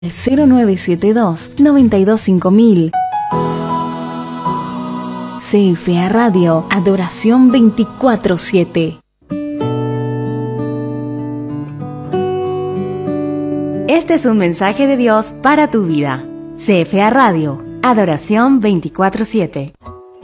0972-925000. CFA Radio, Adoración 24/7. Este es un mensaje de Dios para tu vida. CFA Radio, Adoración 24/7.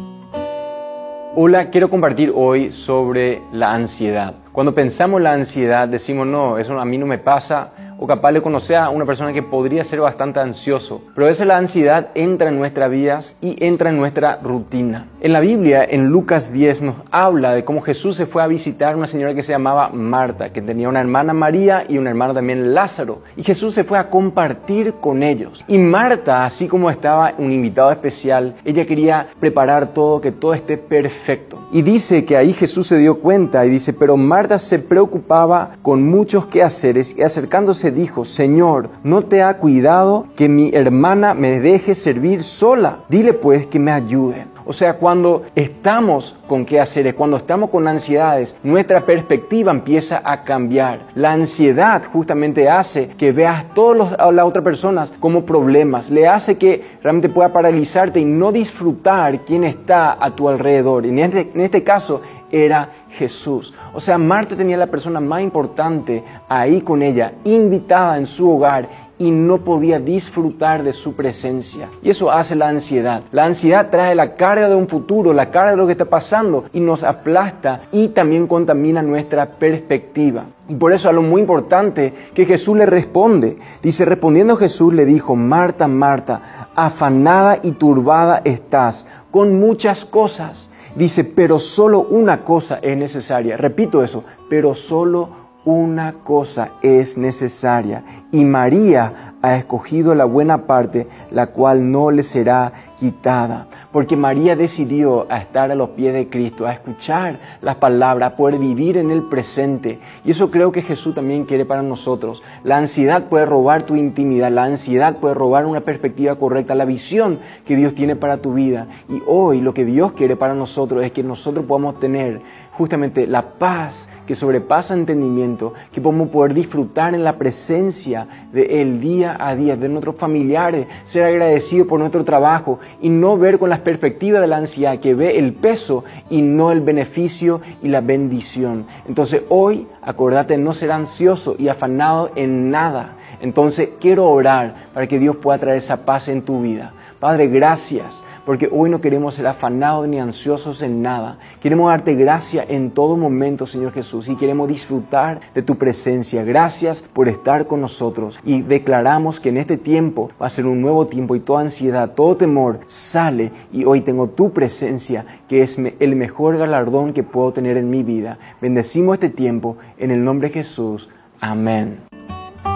Hola, quiero compartir hoy sobre la ansiedad. Cuando pensamos en la ansiedad decimos, no, eso a mí no me pasa, o capaz le conoce a una persona que podría ser bastante ansioso. Pero a veces la ansiedad entra en nuestras vidas y entra en nuestra rutina. En la Biblia, en Lucas 10, nos habla de cómo Jesús se fue a visitar a una señora que se llamaba Marta, que tenía una hermana María y una hermana también Lázaro. Y Jesús se fue a compartir con ellos. Y Marta, así como estaba un invitado especial, ella quería preparar todo, que todo esté perfecto. Y dice que ahí Jesús se dio cuenta y dice, pero Marta se preocupaba con muchos quehaceres y acercándose dijo, Señor, ¿no te ha cuidado que mi hermana me deje servir sola? Dile pues que me ayude. O sea, cuando estamos con quehaceres, cuando estamos con ansiedades, nuestra perspectiva empieza a cambiar. La ansiedad justamente hace que veas a las otras personas como problemas. Le hace que realmente pueda paralizarte y no disfrutar quién está a tu alrededor. Y en este caso era Jesús. O sea, Marta tenía la persona más importante ahí con ella, invitada en su hogar, y no podía disfrutar de su presencia. Y eso hace la ansiedad. La ansiedad trae la carga de un futuro, la carga de lo que está pasando y nos aplasta y también contamina nuestra perspectiva. Y por eso algo muy importante que Jesús le responde. Dice, respondiendo Jesús le dijo, Marta, Marta, afanada y turbada estás con muchas cosas. Dice, pero solo una cosa es necesaria. Repito eso, pero solo una cosa es necesaria. Y María ha escogido la buena parte, la cual no le será quitada. Porque María decidió a estar a los pies de Cristo, a escuchar las palabras, a poder vivir en el presente. Y eso creo que Jesús también quiere para nosotros. La ansiedad puede robar tu intimidad, la ansiedad puede robar una perspectiva correcta, la visión que Dios tiene para tu vida. Y hoy lo que Dios quiere para nosotros es que nosotros podamos tener justamente la paz que sobrepasa entendimiento, que podamos poder disfrutar en la presencia de Él día a día, de nuestros familiares, ser agradecidos por nuestro trabajo y no ver con las perspectivas de la ansiedad, que ve el peso y no el beneficio y la bendición. Entonces hoy, acordate de no ser ansioso y afanado en nada. Entonces quiero orar para que Dios pueda traer esa paz en tu vida. Padre, gracias. Porque hoy no queremos ser afanados ni ansiosos en nada. Queremos darte gracia en todo momento, Señor Jesús, y queremos disfrutar de tu presencia. Gracias por estar con nosotros. Y declaramos que en este tiempo va a ser un nuevo tiempo y toda ansiedad, todo temor sale. Y hoy tengo tu presencia, que es el mejor galardón que puedo tener en mi vida. Bendecimos este tiempo en el nombre de Jesús. Amén.